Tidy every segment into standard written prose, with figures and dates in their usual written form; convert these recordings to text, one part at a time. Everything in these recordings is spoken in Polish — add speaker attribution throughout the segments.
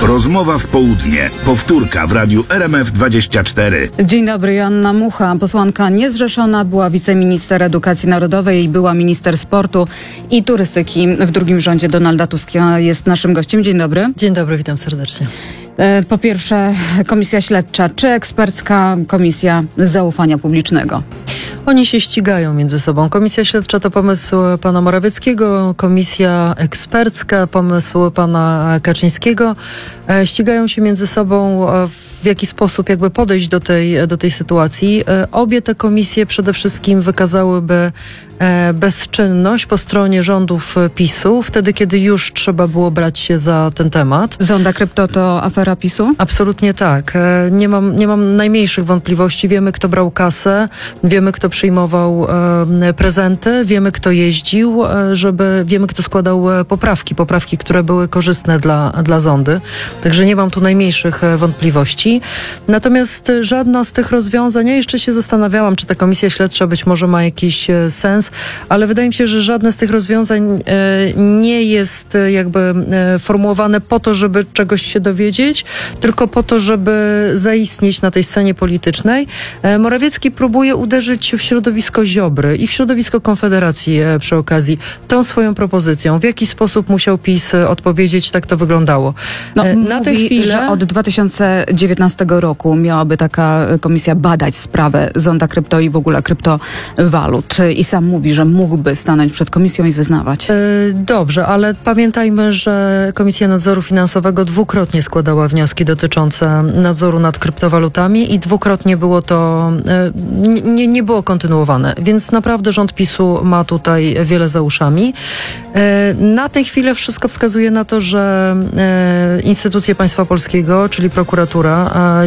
Speaker 1: Rozmowa w południe. Powtórka w radiu RMF24.
Speaker 2: Dzień dobry, Joanna Mucha, posłanka niezrzeszona, była wiceminister edukacji narodowej i była minister sportu i turystyki w drugim rządzie Donalda Tuska. Jest naszym gościem. Dzień dobry.
Speaker 3: Dzień dobry, witam serdecznie.
Speaker 2: Po pierwsze, komisja śledcza czy ekspercka komisja zaufania publicznego?
Speaker 3: Oni się ścigają między sobą. Komisja śledcza to pomysł pana Morawieckiego, komisja ekspercka, pomysł pana Kaczyńskiego. Ścigają się między sobą, w jaki sposób jakby podejść do tej sytuacji. Obie te komisje przede wszystkim wykazałyby bezczynność po stronie rządów PiS-u, wtedy kiedy już trzeba było brać się za ten temat.
Speaker 2: Zonda Krypto to afera PiS-u?
Speaker 3: Absolutnie tak. Nie mam najmniejszych wątpliwości. Wiemy, kto brał kasę, wiemy, kto przyjmował prezenty, wiemy, kto jeździł, wiemy, kto składał poprawki, które były korzystne dla zondy. Także nie mam tu najmniejszych wątpliwości. Natomiast żadna z tych rozwiązań, ja jeszcze się zastanawiałam, czy ta komisja śledcza być może ma jakiś sens, ale wydaje mi się, że żadne z tych rozwiązań nie jest jakby formułowane po to, żeby czegoś się dowiedzieć, tylko po to, żeby zaistnieć na tej scenie politycznej. Morawiecki próbuje uderzyć w środowisko Ziobry i w środowisko Konfederacji przy okazji tą swoją propozycją. W jaki sposób musiał PiS odpowiedzieć, tak to wyglądało.
Speaker 2: Na tę chwilę, że od 2019 roku miałaby taka komisja badać sprawę Zonda Krypto i w ogóle kryptowalut. I sam mówi, że mógłby stanąć przed komisją i zeznawać.
Speaker 3: Dobrze, ale pamiętajmy, że Komisja Nadzoru Finansowego dwukrotnie składała wnioski dotyczące nadzoru nad kryptowalutami i dwukrotnie było to nie było kontynuowane. Więc naprawdę rząd PiS-u ma tutaj wiele za uszami. Na tę chwilę wszystko wskazuje na to, że instytucje państwa polskiego, czyli prokuratura,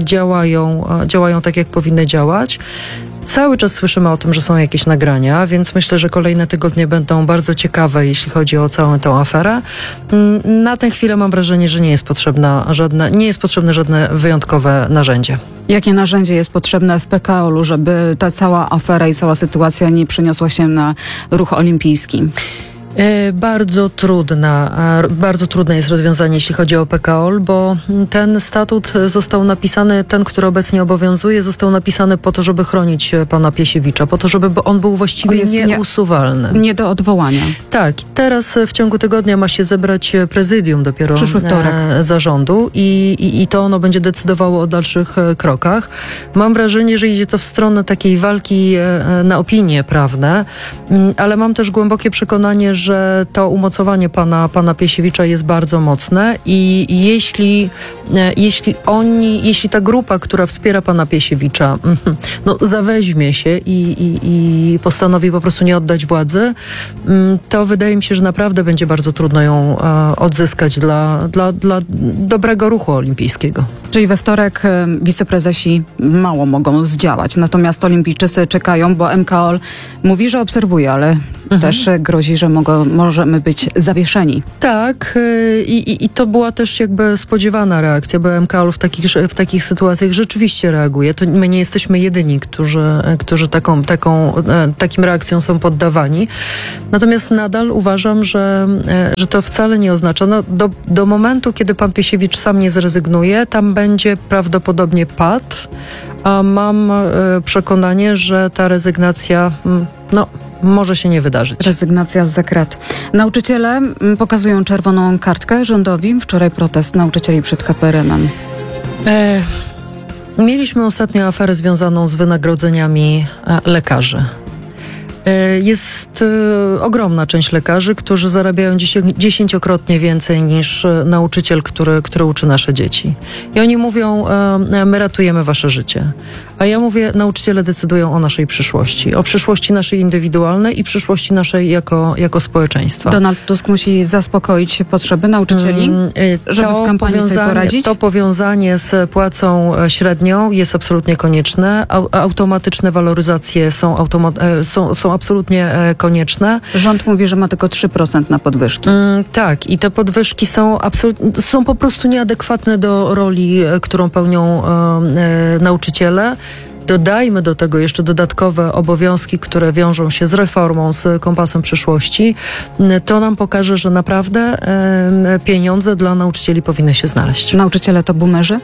Speaker 3: działają tak, jak powinny działać. Cały czas słyszymy o tym, że są jakieś nagrania, więc myślę, że kolejne tygodnie będą bardzo ciekawe, jeśli chodzi o całą tę aferę. Na tę chwilę mam wrażenie, że nie jest potrzebne żadne wyjątkowe narzędzie.
Speaker 2: Jakie narzędzie jest potrzebne w PKOL-u, żeby ta cała afera i cała sytuacja nie przeniosła się na ruch olimpijski?
Speaker 3: Bardzo trudne jest rozwiązanie, jeśli chodzi o PKOL, bo ten statut został napisany, ten, który obecnie obowiązuje, został napisany po to, żeby chronić pana Piesiewicza, po to, żeby on był właściwie nieusuwalny.
Speaker 2: Nie do odwołania.
Speaker 3: Tak, teraz w ciągu tygodnia ma się zebrać prezydium dopiero
Speaker 2: przyszły wtorek
Speaker 3: zarządu i to ono będzie decydowało o dalszych krokach. Mam wrażenie, że idzie to w stronę takiej walki na opinie prawne, ale mam też głębokie przekonanie, że to umocowanie pana Piesiewicza jest bardzo mocne i jeśli ta grupa, która wspiera pana Piesiewicza, zaweźmie się i postanowi po prostu nie oddać władzy, to wydaje mi się, że naprawdę będzie bardzo trudno ją odzyskać dla dobrego ruchu olimpijskiego.
Speaker 2: Czyli we wtorek wiceprezesi mało mogą zdziałać, natomiast olimpijczycy czekają, bo MKOL mówi, że obserwuje, ale też grozi, że możemy być zawieszeni. Tak,
Speaker 3: i to była też jakby spodziewana reakcja, bo MKOL w takich sytuacjach rzeczywiście reaguje. To my nie jesteśmy jedyni, którzy takim reakcjom są poddawani. Natomiast nadal uważam, że to wcale nie oznacza, do momentu, kiedy pan Piesiewicz sam nie zrezygnuje, tam będzie prawdopodobnie pad, a mam przekonanie, że ta rezygnacja może się nie wydarzyć.
Speaker 2: Rezygnacja zza krat. Nauczyciele pokazują czerwoną kartkę rządowi. Wczoraj protest nauczycieli przed KPRM-em.
Speaker 3: Mieliśmy ostatnio aferę związaną z wynagrodzeniami lekarzy. Jest ogromna część lekarzy, którzy zarabiają dziesięciokrotnie więcej niż nauczyciel, który uczy nasze dzieci. I oni mówią, my ratujemy wasze życie. A ja mówię, nauczyciele decydują o naszej przyszłości. O przyszłości naszej indywidualnej i przyszłości naszej jako społeczeństwa.
Speaker 2: Donald Tusk musi zaspokoić potrzeby nauczycieli, żeby w kampanii sobie poradzić?
Speaker 3: To powiązanie z płacą średnią jest absolutnie konieczne. Automatyczne waloryzacje są absolutnie konieczne.
Speaker 2: Rząd mówi, że ma tylko 3% na podwyżki.
Speaker 3: Tak, i te podwyżki są po prostu nieadekwatne do roli, którą pełnią nauczyciele. dodajmy do tego jeszcze dodatkowe obowiązki, które wiążą się z reformą, z kompasem przyszłości, to nam pokaże, że naprawdę pieniądze dla nauczycieli powinny się znaleźć.
Speaker 2: Nauczyciele to boomerzy?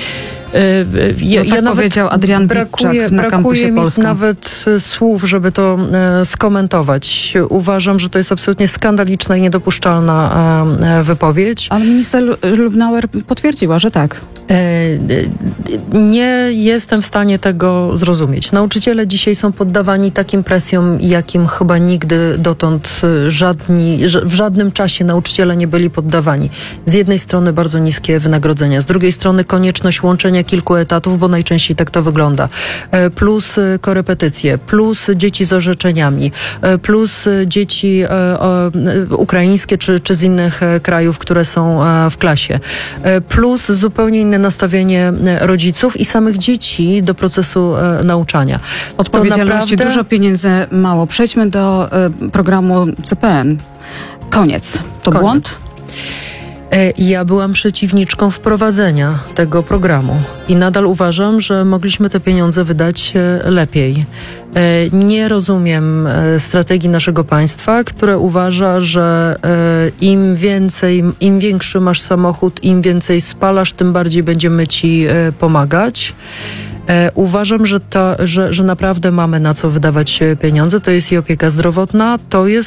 Speaker 2: Tak powiedział Adrian Witczak na Kampusie
Speaker 3: mi
Speaker 2: Polska.
Speaker 3: nawet słów, żeby to skomentować. Uważam, że to jest absolutnie skandaliczna i niedopuszczalna wypowiedź.
Speaker 2: Ale minister Lubnauer potwierdziła, że tak.
Speaker 3: Nie jestem w stanie tego zrozumieć. Nauczyciele dzisiaj są poddawani takim presjom, jakim chyba nigdy dotąd w żadnym czasie nauczyciele nie byli poddawani. Z jednej strony bardzo niskie wynagrodzenia, z drugiej strony konieczność łączenia kilku etatów, bo najczęściej tak to wygląda. Plus korepetycje, plus dzieci z orzeczeniami, plus dzieci ukraińskie czy z innych krajów, które są w klasie. Plus zupełnie inne nastawienie rodziców i samych dzieci do procesu nauczania.
Speaker 2: Odpowiedzialności, dużo pieniędzy, mało. Przejdźmy do programu CPN. Koniec. Koniec. Błąd?
Speaker 3: Ja byłam przeciwniczką wprowadzenia tego programu i nadal uważam, że mogliśmy te pieniądze wydać lepiej. Nie rozumiem strategii naszego państwa, które uważa, że im większy masz samochód, im więcej spalasz, tym bardziej będziemy ci pomagać. Uważam, że naprawdę mamy na co wydawać pieniądze. To jest i opieka zdrowotna,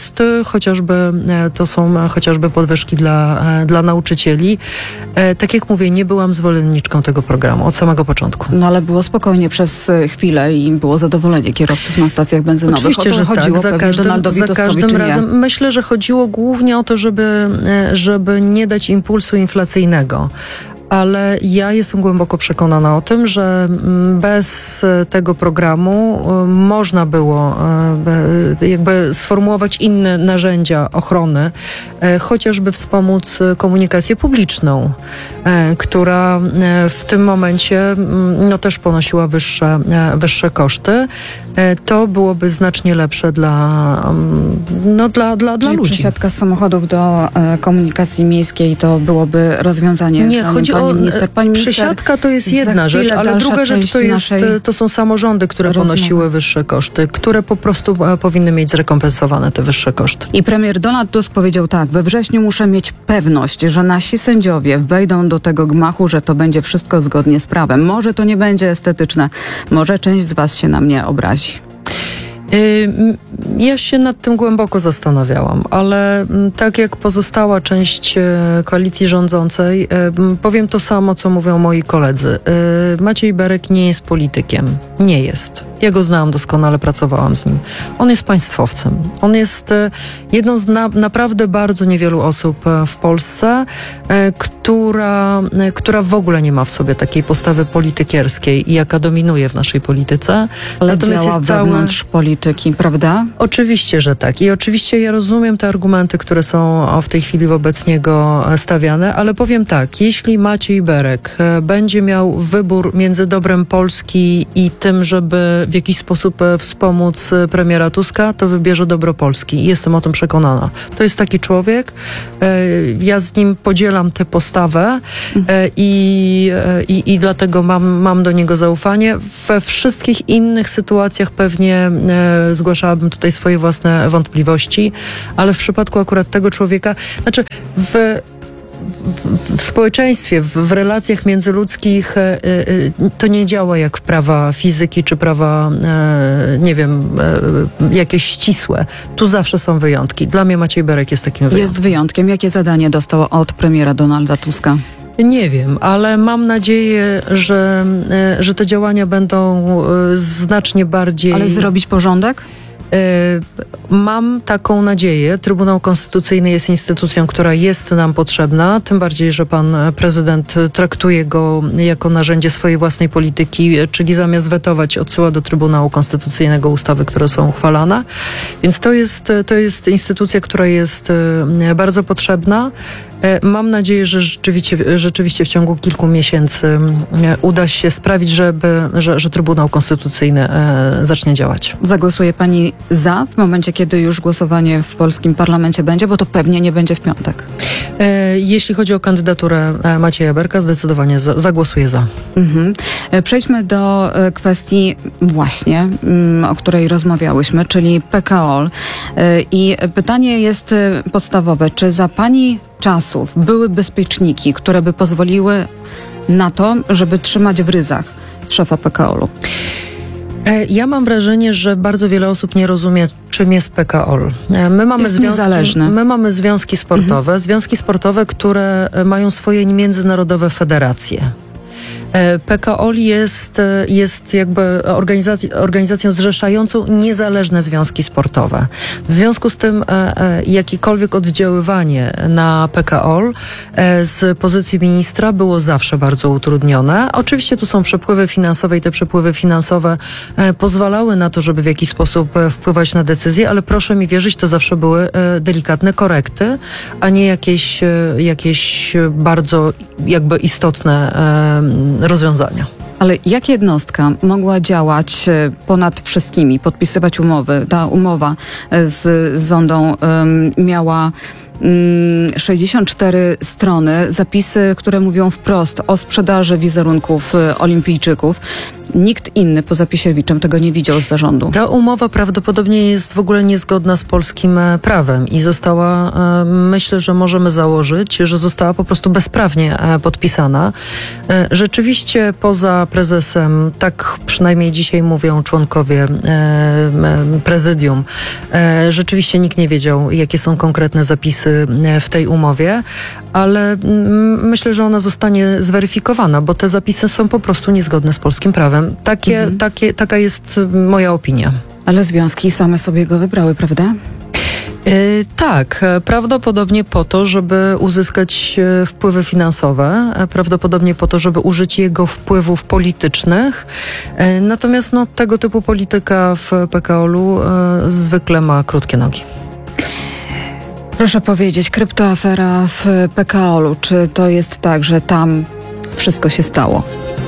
Speaker 3: to są chociażby podwyżki dla nauczycieli. Tak jak mówię, nie byłam zwolenniczką tego programu od samego początku.
Speaker 2: No ale było spokojnie przez chwilę i było zadowolenie kierowców na stacjach benzynowych.
Speaker 3: Oczywiście, że
Speaker 2: chodziło
Speaker 3: tak. Za każdym razem myślę, że chodziło głównie o to, żeby nie dać impulsu inflacyjnego. Ale ja jestem głęboko przekonana o tym, że bez tego programu można było jakby sformułować inne narzędzia ochrony, chociażby wspomóc komunikację publiczną, która w tym momencie też ponosiła wyższe koszty. To byłoby znacznie lepsze dla ludzi.
Speaker 2: Przesiadka z samochodów do komunikacji miejskiej to byłoby rozwiązanie.
Speaker 3: Nie, chodzi o przesiadka to jest jedna rzecz, ale druga rzecz to są samorządy, które ponosiły wyższe koszty, które po prostu powinny mieć zrekompensowane te wyższe koszty.
Speaker 2: I premier Donald Tusk powiedział tak: we wrześniu muszę mieć pewność, że nasi sędziowie wejdą do tego gmachu, że to będzie wszystko zgodnie z prawem. Może to nie będzie estetyczne, może część z was się na mnie obrazi.
Speaker 3: Ja się nad tym głęboko zastanawiałam, ale tak jak pozostała część koalicji rządzącej, powiem to samo, co mówią moi koledzy. Maciej Berek nie jest politykiem. Nie jest. Ja go znałam doskonale, pracowałam z nim. On jest państwowcem. On jest jedną z naprawdę bardzo niewielu osób w Polsce, która w ogóle nie ma w sobie takiej postawy politykierskiej i jaka dominuje w naszej polityce.
Speaker 2: Ale natomiast działa wewnątrz polityki, prawda?
Speaker 3: Oczywiście, że tak. I oczywiście ja rozumiem te argumenty, które są w tej chwili wobec niego stawiane, ale powiem tak, jeśli Maciej Berek będzie miał wybór między dobrem Polski i tym, żeby w jakiś sposób wspomóc premiera Tuska, to wybierze dobro Polski. Jestem o tym przekonana. To jest taki człowiek. Ja z nim podzielam tę postawę i dlatego mam do niego zaufanie. We wszystkich innych sytuacjach pewnie zgłaszałabym tutaj swoje własne wątpliwości, ale w przypadku akurat tego człowieka, znaczy w społeczeństwie, w relacjach międzyludzkich to nie działa jak prawa fizyki czy prawa, jakieś ścisłe. Tu zawsze są wyjątki. Dla mnie Maciej Berek jest takim wyjątkiem.
Speaker 2: Jest wyjątkiem. Jakie zadanie dostał od premiera Donalda Tuska?
Speaker 3: Nie wiem, ale mam nadzieję, że te działania będą znacznie bardziej...
Speaker 2: Ale zrobić porządek?
Speaker 3: Mam taką nadzieję. Trybunał Konstytucyjny jest instytucją, która jest nam potrzebna, tym bardziej, że pan prezydent traktuje go jako narzędzie swojej własnej polityki, czyli zamiast wetować, odsyła do Trybunału Konstytucyjnego ustawy, które są uchwalane. Więc to jest instytucja, która jest bardzo potrzebna. Mam nadzieję, że rzeczywiście w ciągu kilku miesięcy uda się sprawić, że Trybunał Konstytucyjny zacznie działać.
Speaker 2: Zagłosuje pani za w momencie, kiedy już głosowanie w polskim parlamencie będzie, bo to pewnie nie będzie w piątek?
Speaker 3: Jeśli chodzi o kandydaturę Macieja Berka, zdecydowanie zagłosuję za.
Speaker 2: Przejdźmy do kwestii właśnie, o której rozmawiałyśmy, czyli PKO. I pytanie jest podstawowe. Czy za pani czasów były bezpieczniki, które by pozwoliły na to, żeby trzymać w ryzach szefa PKO-u?
Speaker 3: Ja mam wrażenie, że bardzo wiele osób nie rozumie, czym jest PKO. My mamy związki sportowe, związki sportowe, które mają swoje międzynarodowe federacje. PKO jest jakby organizacją zrzeszającą niezależne związki sportowe. W związku z tym jakiekolwiek oddziaływanie na PKO z pozycji ministra było zawsze bardzo utrudnione. Oczywiście tu są przepływy finansowe i te przepływy finansowe pozwalały na to, żeby w jakiś sposób wpływać na decyzje, ale proszę mi wierzyć, to zawsze były delikatne korekty, a nie jakieś bardzo jakby istotne rozwiązania.
Speaker 2: Ale jak jednostka mogła działać ponad wszystkimi, podpisywać umowy? Ta umowa z Zondą miała 64 strony, zapisy, które mówią wprost o sprzedaży wizerunków olimpijczyków. Nikt inny poza Pisiewiczem tego nie widział z zarządu.
Speaker 3: Ta umowa prawdopodobnie jest w ogóle niezgodna z polskim prawem i została, myślę, że możemy założyć, że została po prostu bezprawnie podpisana. Rzeczywiście poza prezesem, tak przynajmniej dzisiaj mówią członkowie prezydium, rzeczywiście nikt nie wiedział, jakie są konkretne zapisy w tej umowie, ale myślę, że ona zostanie zweryfikowana, bo te zapisy są po prostu niezgodne z polskim prawem. Taka jest moja opinia.
Speaker 2: Ale związki same sobie go wybrały, prawda?
Speaker 3: Tak, prawdopodobnie po to, żeby uzyskać wpływy finansowe, prawdopodobnie po to, żeby użyć jego wpływów politycznych. Natomiast tego typu polityka w PKO-u zwykle ma krótkie nogi.
Speaker 2: Proszę powiedzieć, kryptoafera w PKO-u, czy to jest tak, że tam wszystko się stało?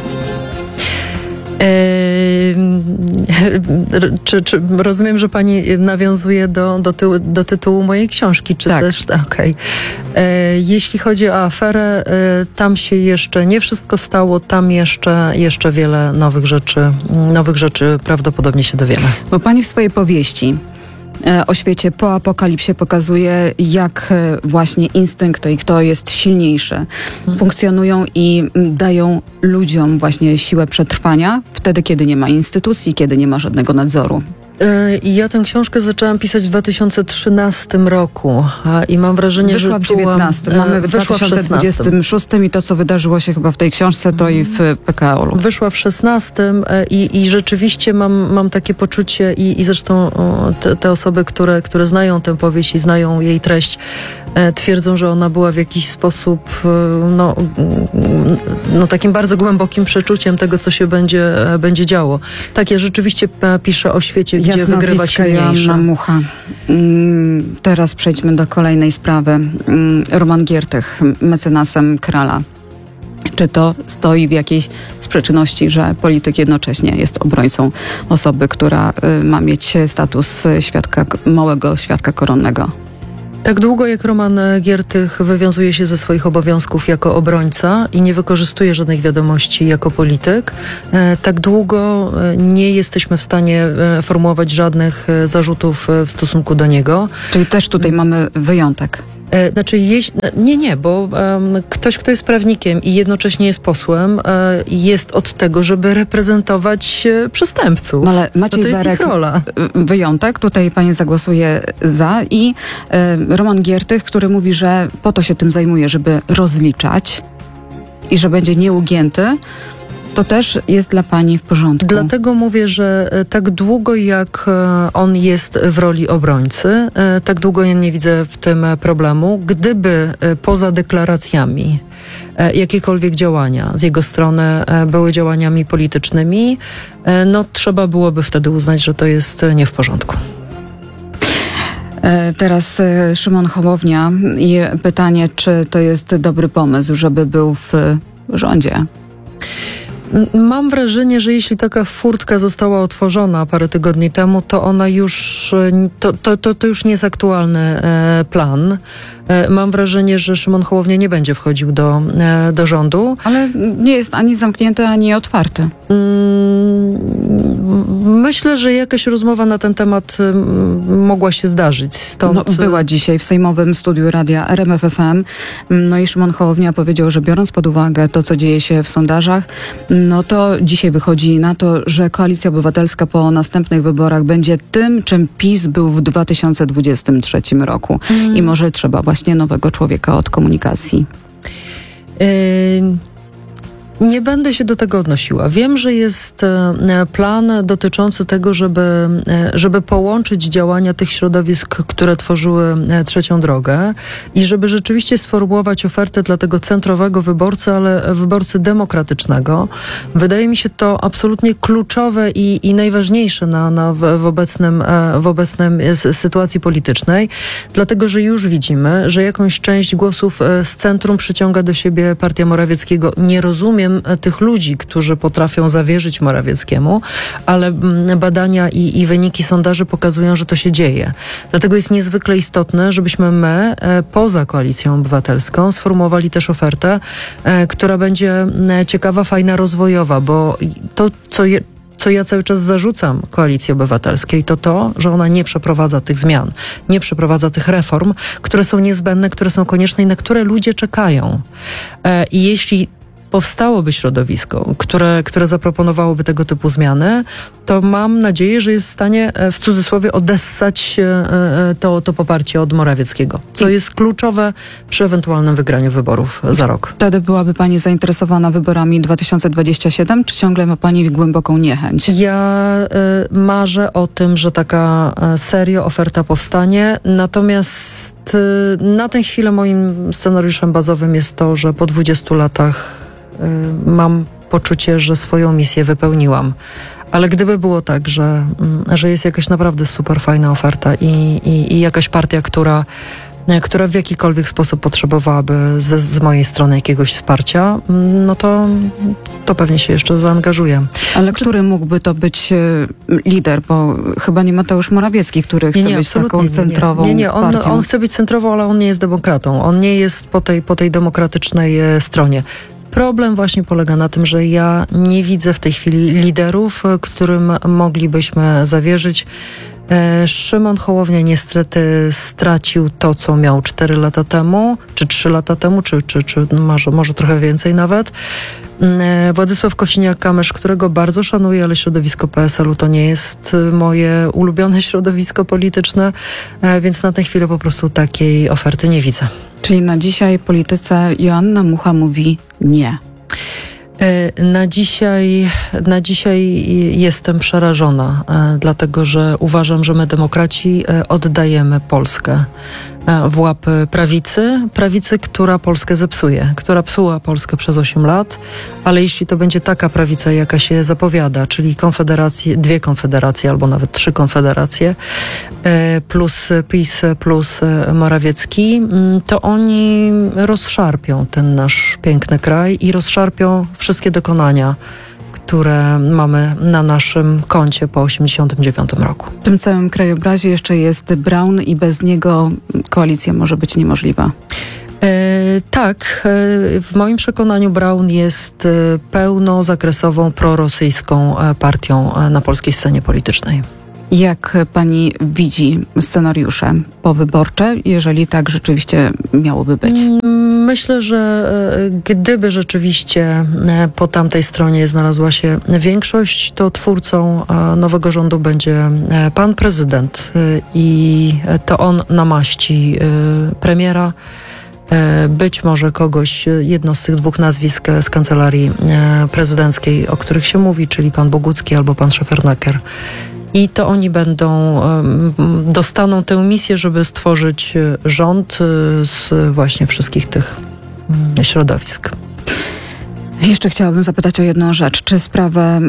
Speaker 3: Czy rozumiem, że pani nawiązuje do tytułu mojej książki, czy
Speaker 2: tak.
Speaker 3: też? Okej. Jeśli chodzi o aferę, tam się jeszcze nie wszystko stało, tam jeszcze wiele nowych rzeczy prawdopodobnie się dowiemy.
Speaker 2: Bo pani w swojej powieści o świecie po apokalipsie pokazuje, jak właśnie instynkty i kto jest silniejszy funkcjonują i dają ludziom właśnie siłę przetrwania wtedy, kiedy nie ma instytucji, kiedy nie ma żadnego nadzoru.
Speaker 3: Ja tę książkę zaczęłam pisać w 2013 roku i mam wrażenie,
Speaker 2: wyszła
Speaker 3: że
Speaker 2: w 2019, mamy w 2026 i to, co wydarzyło się chyba w tej książce, to i w PKO-u.
Speaker 3: Wyszła w 2016 i rzeczywiście mam takie poczucie i zresztą te osoby, które znają tę powieść i znają jej treść, twierdzą, że ona była w jakiś sposób takim bardzo głębokim przeczuciem tego, co się będzie działo. Tak, ja rzeczywiście piszę o świecie, gdzie wygrywa silniejszy.
Speaker 2: Joanna Mucha. Teraz przejdźmy do kolejnej sprawy. Roman Giertych, mecenasem Krala. Czy to stoi w jakiejś sprzeczności, że polityk jednocześnie jest obrońcą osoby, która ma mieć status małego świadka koronnego?
Speaker 3: Tak długo jak Roman Giertych wywiązuje się ze swoich obowiązków jako obrońca i nie wykorzystuje żadnych wiadomości jako polityk, tak długo nie jesteśmy w stanie formułować żadnych zarzutów w stosunku do niego.
Speaker 2: Czyli też tutaj mamy wyjątek.
Speaker 3: Znaczy, nie, bo ktoś, kto jest prawnikiem i jednocześnie jest posłem, jest od tego, żeby reprezentować przestępców.
Speaker 2: No ale Maciej
Speaker 3: to jest
Speaker 2: Berek,
Speaker 3: ich rola.
Speaker 2: Wyjątek, tutaj pani zagłosuje za i Roman Giertych, który mówi, że po to się tym zajmuje, żeby rozliczać i że będzie nieugięty, to też jest dla pani w porządku.
Speaker 3: Dlatego mówię, że tak długo jak on jest w roli obrońcy, tak długo ja nie widzę w tym problemu. Gdyby poza deklaracjami jakiekolwiek działania z jego strony były działaniami politycznymi, trzeba byłoby wtedy uznać, że to jest nie w porządku.
Speaker 2: Teraz Szymon Hołownia i pytanie, czy to jest dobry pomysł, żeby był w rządzie?
Speaker 3: Mam wrażenie, że jeśli taka furtka została otworzona parę tygodni temu, to ona już, to już nie jest aktualny plan. Mam wrażenie, że Szymon Hołownia nie będzie wchodził do rządu.
Speaker 2: Ale nie jest ani zamknięty, ani otwarty.
Speaker 3: Myślę, że jakaś rozmowa na ten temat mogła się zdarzyć. Stąd...
Speaker 2: była dzisiaj w sejmowym studiu radia RMF FM. I Szymon Hołownia powiedział, że biorąc pod uwagę to, co dzieje się w sondażach, to dzisiaj wychodzi na to, że Koalicja Obywatelska po następnych wyborach będzie tym, czym PiS był w 2023 roku. I może trzeba właśnie nowego człowieka od komunikacji.
Speaker 3: Nie będę się do tego odnosiła. Wiem, że jest plan dotyczący tego, żeby połączyć działania tych środowisk, które tworzyły trzecią drogę i żeby rzeczywiście sformułować ofertę dla tego centrowego wyborcy, ale wyborcy demokratycznego. Wydaje mi się to absolutnie kluczowe i najważniejsze w obecnej sytuacji politycznej, dlatego, że już widzimy, że jakąś część głosów z centrum przyciąga do siebie partia Morawieckiego. Nie rozumiem tych ludzi, którzy potrafią zawierzyć Morawieckiemu, ale badania i wyniki sondaży pokazują, że to się dzieje. Dlatego jest niezwykle istotne, żebyśmy my, poza Koalicją Obywatelską, sformułowali też ofertę, która będzie ciekawa, fajna, rozwojowa, bo to, co ja cały czas zarzucam Koalicji Obywatelskiej, to, że ona nie przeprowadza tych zmian, nie przeprowadza tych reform, które są niezbędne, które są konieczne i na które ludzie czekają. I jeśli powstałoby środowisko, które zaproponowałoby tego typu zmiany, to mam nadzieję, że jest w stanie, w cudzysłowie, odessać to poparcie od Morawieckiego, co jest kluczowe przy ewentualnym wygraniu wyborów za rok.
Speaker 2: Wtedy byłaby pani zainteresowana wyborami 2027, czy ciągle ma pani głęboką niechęć?
Speaker 3: Ja marzę o tym, że taka serio oferta powstanie, natomiast na tę chwilę moim scenariuszem bazowym jest to, że po 20 latach mam poczucie, że swoją misję wypełniłam. Ale gdyby było tak, że jest jakaś naprawdę super fajna oferta i jakaś partia, która w jakikolwiek sposób potrzebowałaby z mojej strony jakiegoś wsparcia, to pewnie się jeszcze zaangażuję.
Speaker 2: Ale który mógłby to być lider? Bo chyba nie Mateusz Morawiecki, który chce być taką centrową partią.
Speaker 3: On chce być centrową, ale on nie jest demokratą. On nie jest po tej demokratycznej stronie. Problem właśnie polega na tym, że ja nie widzę w tej chwili liderów, którym moglibyśmy zawierzyć. Szymon Hołownia niestety stracił to, co miał 4 lata temu, czy 3 lata temu, czy może trochę więcej nawet. Władysław Kosiniak-Kamysz, którego bardzo szanuję, ale środowisko PSL-u to nie jest moje ulubione środowisko polityczne, więc na tę chwilę po prostu takiej oferty nie widzę.
Speaker 2: Czyli na dzisiaj polityce Joanna Mucha mówi nie.
Speaker 3: Na dzisiaj jestem przerażona, dlatego że uważam, że my demokraci oddajemy Polskę w łapy prawicy, która Polskę zepsuje, która psuła Polskę przez 8 lat, ale jeśli to będzie taka prawica, jaka się zapowiada, czyli dwie konfederacje albo nawet 3 konfederacje, plus PiS, plus Morawiecki, to oni rozszarpią ten nasz piękny kraj i rozszarpią wszystkie dokonania, które mamy na naszym koncie po 1989 roku.
Speaker 2: W tym całym krajobrazie jeszcze jest Braun i bez niego koalicja może być niemożliwa.
Speaker 3: Tak, w moim przekonaniu Braun jest pełnozakresową prorosyjską partią na polskiej scenie politycznej.
Speaker 2: Jak pani widzi scenariusze powyborcze, jeżeli tak rzeczywiście miałoby być?
Speaker 3: Myślę, że gdyby rzeczywiście po tamtej stronie znalazła się większość, to twórcą nowego rządu będzie pan prezydent i to on namaści premiera. Być może kogoś, jedno z tych 2 nazwisk z kancelarii prezydenckiej, o których się mówi, czyli pan Bogucki albo pan Szefernaker. I to oni dostaną tę misję, żeby stworzyć rząd z właśnie wszystkich tych środowisk.
Speaker 2: Jeszcze chciałabym zapytać o jedną rzecz. Czy sprawę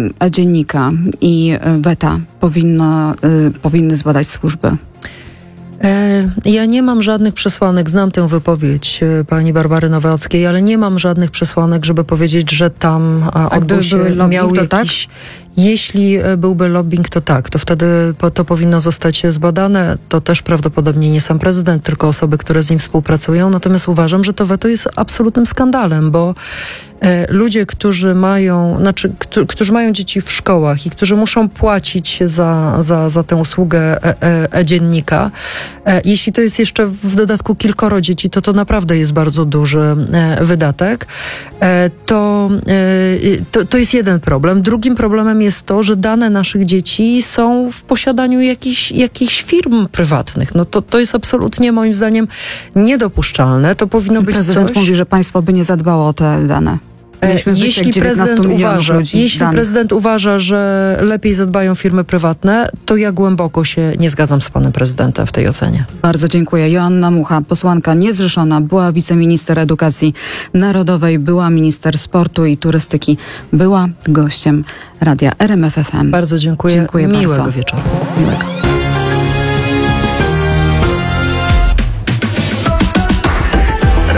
Speaker 2: dziennika i weta powinny zbadać służby?
Speaker 3: Ja nie mam żadnych przesłanek, znam tę wypowiedź pani Barbary Nowackiej, ale nie mam żadnych przesłanek, żeby powiedzieć, że tam odbył się, miał jakiś... Jeśli byłby lobbying, to tak, to wtedy to powinno zostać zbadane. To też prawdopodobnie nie sam prezydent, tylko osoby, które z nim współpracują. Natomiast uważam, że to weto jest absolutnym skandalem, bo ludzie, którzy mają dzieci w szkołach i którzy muszą płacić za tę usługę e-dziennika, jeśli to jest jeszcze w dodatku kilkoro dzieci, to naprawdę jest bardzo duży wydatek. To jest jeden problem. Drugim problemem jest to, że dane naszych dzieci są w posiadaniu jakichś firm prywatnych. No to jest absolutnie moim zdaniem niedopuszczalne. To powinno być
Speaker 2: Prezydent mówi, że państwo by nie zadbało o te dane.
Speaker 3: Jeśli prezydent uważa, że lepiej zadbają firmy prywatne, to ja głęboko się nie zgadzam z panem prezydentem w tej ocenie.
Speaker 2: Bardzo dziękuję. Joanna Mucha, posłanka niezrzeszona, była wiceminister edukacji narodowej, była minister sportu i turystyki, była gościem radia RMF FM.
Speaker 3: Bardzo dziękuję.
Speaker 2: Dziękuję
Speaker 3: Miłego
Speaker 2: bardzo.
Speaker 3: wieczoru.
Speaker 2: Miłego.